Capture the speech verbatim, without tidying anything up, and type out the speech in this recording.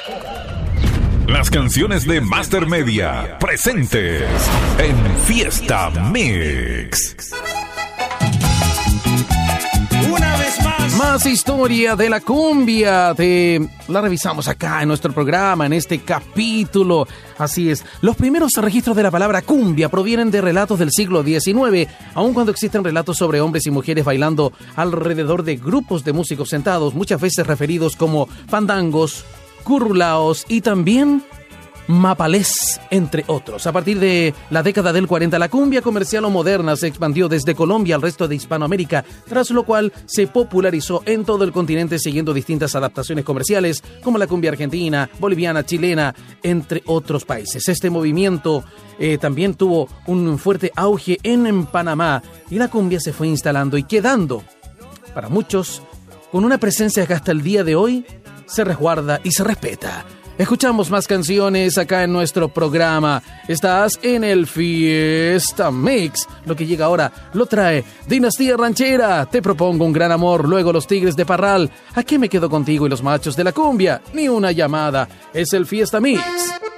Las canciones de Master Media presentes en Fiesta Mix. Una vez más. Más historia de la cumbia. Te la revisamos acá en nuestro programa, en este capítulo. Así es. Los primeros registros de la palabra cumbia provienen de relatos del siglo diecinueve, aun cuando existen relatos sobre hombres y mujeres bailando alrededor de grupos de músicos sentados, muchas veces referidos como fandangos, currulaos y también mapalés, entre otros. A partir de la década del cuarenta, la cumbia comercial o moderna se expandió desde Colombia al resto de Hispanoamérica, tras lo cual se popularizó en todo el continente siguiendo distintas adaptaciones comerciales, como la cumbia argentina, boliviana, chilena, entre otros países. Este movimiento eh, también tuvo un fuerte auge en, en Panamá, y la cumbia se fue instalando y quedando, para muchos, con una presencia que hasta el día de hoy se resguarda y se respeta. Escuchamos más canciones acá en nuestro programa. Estás en el Fiesta Mix. Lo que llega ahora lo trae Dinastía Ranchera. Te propongo un gran amor, luego Los Tigres de Parral. ¿A qué me quedo contigo y los machos de la cumbia? Ni una llamada. Es el Fiesta Mix.